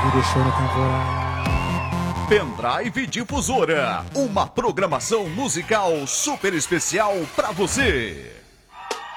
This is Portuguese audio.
me deixou na temporada. Pendrive Difusora, uma programação musical super especial pra você.